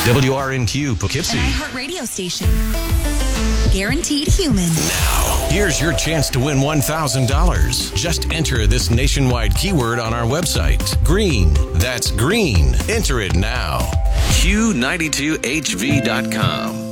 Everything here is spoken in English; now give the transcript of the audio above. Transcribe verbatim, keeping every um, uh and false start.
W R N Q Poughkeepsie. An iHeart radio station. Guaranteed human. Now, here's your chance to win one thousand dollars. Just enter this nationwide keyword on our website. Green. That's green. Enter it now. Q ninety-two H V dot com.